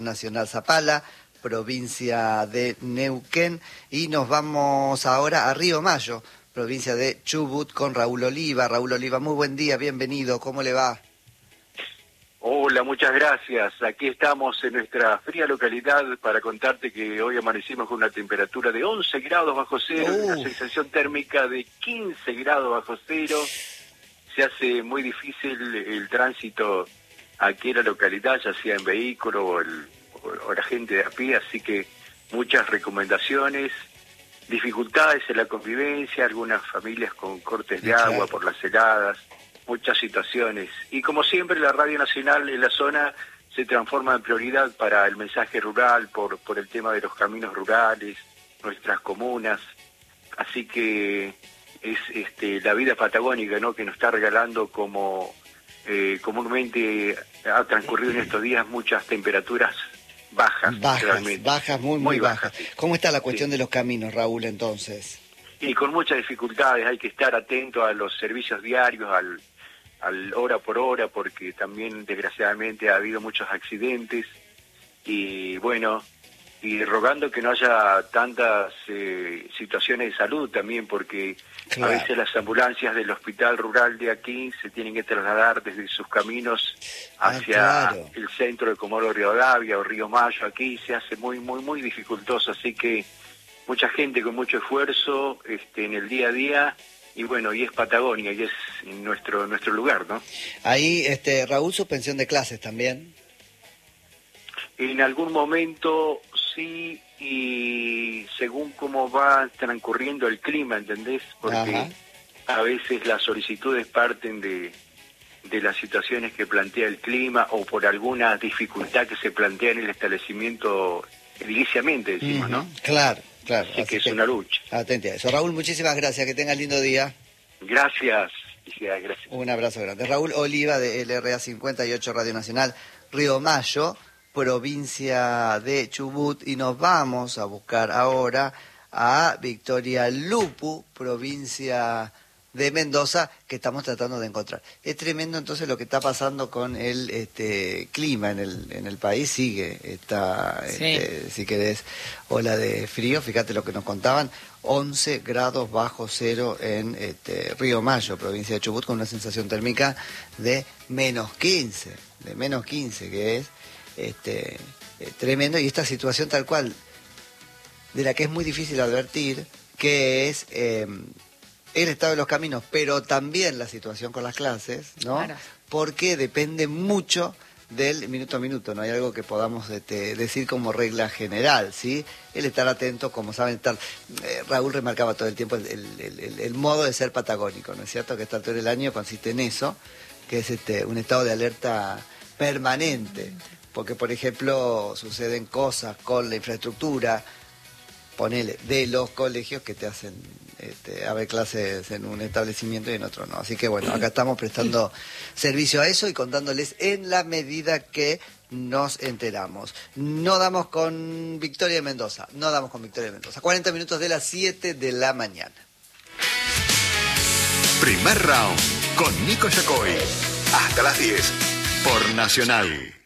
Nacional Zapala, provincia de Neuquén, y nos vamos ahora a Río Mayo, provincia de Chubut, con Raúl Oliva. Raúl Oliva, muy buen día, bienvenido, ¿cómo le va? Hola, muchas gracias. Aquí estamos en nuestra fría localidad para contarte que hoy amanecimos con una temperatura de 11 grados bajo cero, y una sensación térmica de 15 grados bajo cero. Se hace muy difícil el tránsito aquí en la localidad, ya sea en vehículo o la gente de a pie, así que muchas recomendaciones, dificultades en la convivencia, algunas familias con cortes de agua por las heladas, muchas situaciones. Y como siempre, la Radio Nacional en la zona se transforma en prioridad para el mensaje rural, por el tema de los caminos rurales, nuestras comunas. Así que es la vida patagónica, ¿no?, que nos está regalando, como comúnmente ha transcurrido en estos días, muchas temperaturas bajas, realmente. Bajas, muy bajas. Sí. ¿Cómo está la cuestión de los caminos, Raúl, entonces? Y con muchas dificultades, hay que estar atento a los servicios diarios, al hora por hora, porque también desgraciadamente ha habido muchos accidentes, y bueno, y rogando que no haya tantas situaciones de salud también, porque a veces las ambulancias del hospital rural de aquí se tienen que trasladar desde sus caminos hacia el centro de Comodoro Rivadavia o Río Mayo. Aquí se hace muy dificultoso, así que mucha gente con mucho esfuerzo en el día a día. Y bueno, y es Patagonia, y es nuestro lugar, ¿no? Ahí, Raúl, suspensión de clases también. En algún momento sí, y según cómo va transcurriendo el clima, ¿entendés? Porque a veces las solicitudes parten de las situaciones que plantea el clima, o por alguna dificultad que se plantea en el establecimiento ediliciamente, decimos, ¿no? Claro. Así que es una lucha. Atente a eso. Raúl, muchísimas gracias, que tenga lindo día. Gracias. Un abrazo grande. Raúl Oliva, de LRA 58 Radio Nacional, Río Mayo, provincia de Chubut, y nos vamos a buscar ahora a Victoria Lupu, provincia de Mendoza, que estamos tratando de encontrar. Es tremendo entonces lo que está pasando con el clima en el país. Sigue si querés, ola de frío. Fíjate lo que nos contaban: 11 grados bajo cero en Río Mayo, provincia de Chubut, con una sensación térmica de menos 15, que es tremendo. Y esta situación tal cual, de la que es muy difícil advertir, que es el estado de los caminos, pero también la situación con las clases, ¿no? Claro. Porque depende mucho del minuto a minuto, no hay algo que podamos decir como regla general, ¿sí? El estar atento, como saben estar. Raúl remarcaba todo el tiempo el modo de ser patagónico, ¿no es cierto? Que esta altura del año consiste en eso, que es un estado de alerta permanente, porque por ejemplo suceden cosas con la infraestructura, ponele, de los colegios, que te hacen haber clases en un establecimiento y en otro no. Así que bueno, acá estamos prestando servicio a eso y contándoles en la medida que nos enteramos. No damos con Victoria de Mendoza. 40 minutos de las 7 de la mañana. Primer round con Nico Yacoy. Hasta las 10 por Nacional.